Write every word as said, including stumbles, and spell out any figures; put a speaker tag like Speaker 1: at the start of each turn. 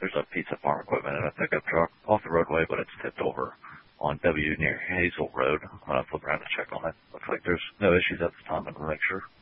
Speaker 1: there's a piece of farm equipment in a pickup truck off the roadway, but it's tipped over on W near Hazel Road. I'm going to flip around to check on it. Looks like there's no issues at this time. I'm going to make sure.